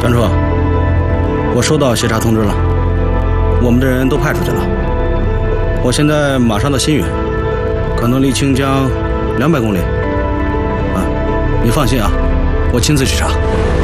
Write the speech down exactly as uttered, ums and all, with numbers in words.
张处，我收到协查通知了，我们的人都派出去了。我现在马上到新源，可能离清江两百公里。啊，你放心啊，我亲自去查。